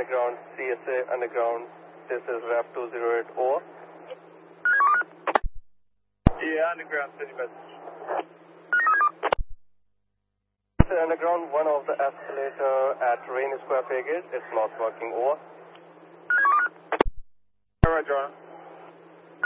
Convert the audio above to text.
Underground, CSA Underground, this is RAP 208 over. Yeah, Underground, city message. CSA Underground, one of the escalator at Rain Square Vegas is not working over. Alright, John.